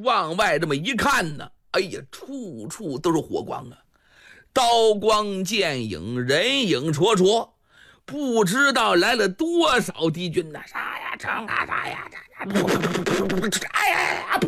往外这么一看呢，哎呀，处处都是火光啊，刀光剑影，人影绰绰，不知道来了多少敌军呐！杀呀，冲啊，杀呀，哎呀，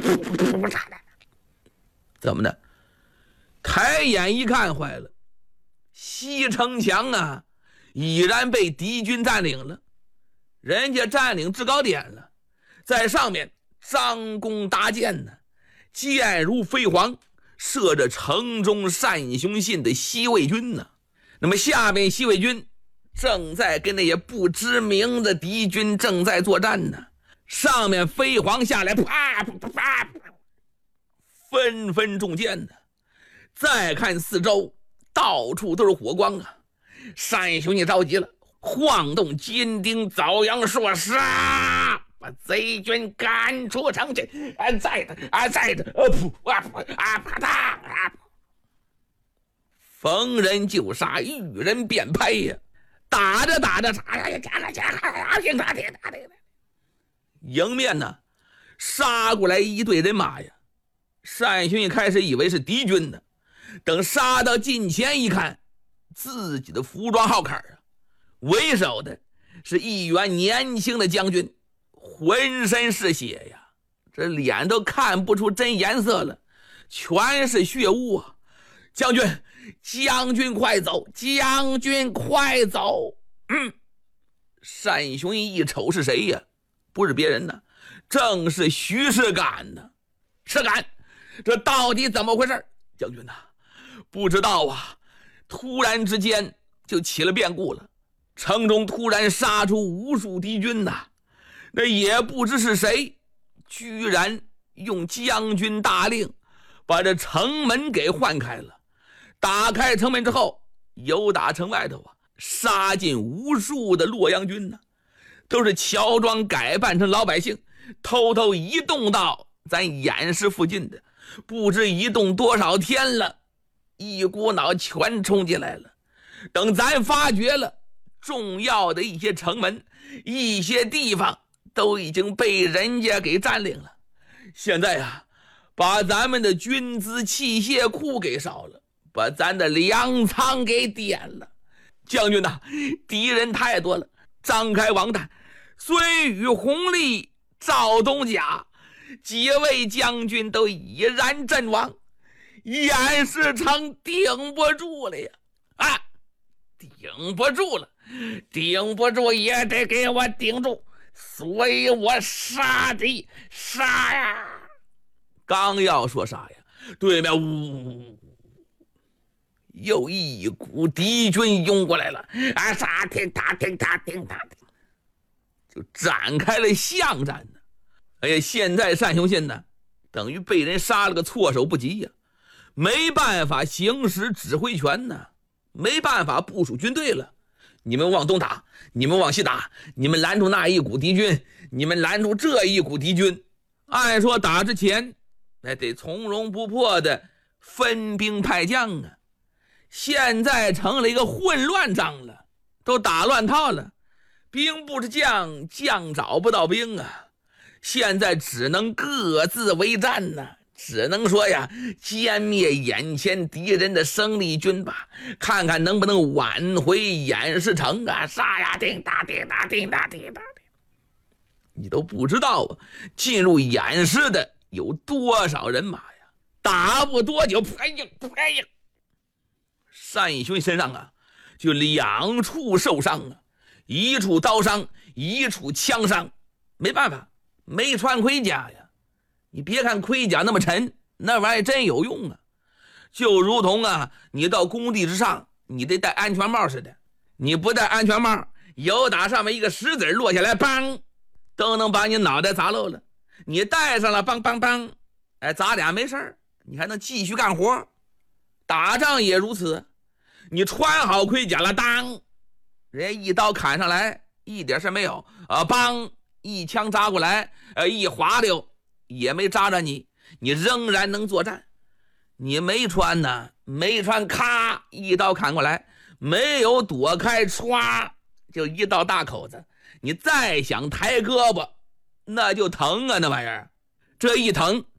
怎么的？抬眼一看，坏了，西城墙啊，已然被敌军占领了。人家占领制高点了，在上面张弓搭箭呢，箭如飞蝗，射着城中单雄信的西魏军呢。那么下面西魏军正在跟那些不知名的敌军正在作战呢，上面飞蝗下来，啪啪啪，纷纷中箭呢。再看四周，到处都是火光啊！单雄信着急了，晃动金钉，早阳说：“杀！把贼军赶出城去！在的，噗啊啪嗒啊！逢人就杀，遇人便拍呀！打着打着，迎面呢杀过来一队人马呀！单雄一开始以为是敌军呢，等杀到近前一看，自己的服装号坎啊！为首的是一员年轻的将军，浑身是血呀，这脸都看不出真颜色了，全是血污啊！将军快走！将军快走！单雄一瞅是谁呀？不是别人呢，正是徐世感呢。世感，这到底怎么回事？将军呐，不知道啊，突然之间就起了变故了。城中突然杀出无数敌军呐，那也不知是谁，居然用将军大令把这城门给换开了。打开城门之后，由打城外头啊，杀进无数的洛阳军呢，都是乔装改扮成老百姓，偷偷移动到咱偃师附近的，不知移动多少天了，一股脑全冲进来了。等咱发觉了，重要的一些城门，一些地方都已经被人家给占领了。现在啊，把咱们的军资器械库给烧了，把咱的粮仓给点了。将军呐，敌人太多了，张开王弹，孙宇、弘历、赵东甲几位将军都已然阵亡，偃师城顶不住了呀！顶不住了，顶不住也得给我顶住，所以我杀敌杀呀！刚要说杀呀，对面又一股敌军涌过来了，杀！听他，就展开了巷战呢。哎呀，现在单雄信呢，等于被人杀了个措手不及呀，没办法行使指挥权呢，没办法部署军队了。你们往东打，你们往西打，你们拦住那一股敌军，你们拦住这一股敌军。按说打之前那得从容不迫的分兵派将啊，现在成了一个混乱仗了，都打乱套了，兵不是将，将找不到兵啊，现在只能各自为战呢，只能说呀，歼灭眼前敌人的生力军吧，看看能不能挽回偃师城啊！杀呀，叮哒，你都不知道啊，进入偃师的有多少人马呀？打不多久，单雄身上啊，就2处受伤啊，一处刀伤，一处枪伤，没办法，没穿盔甲呀。你别看盔甲那么沉，那玩意真有用啊！就如同啊，你到工地之上，你得戴安全帽似的，你不戴安全帽，有打上面一个石子落下来，梆，都能把你脑袋砸漏了。你戴上了，梆，砸俩没事，你还能继续干活。打仗也如此，你穿好盔甲了，当，人家一刀砍上来，一点事没有，梆，一枪扎过来，一滑溜也没扎着你，你仍然能作战。你没穿呢，没穿，咔，一刀砍过来，没有躲开，歘，就一道大口子，你再想抬胳膊那就疼啊，那玩意儿，这一疼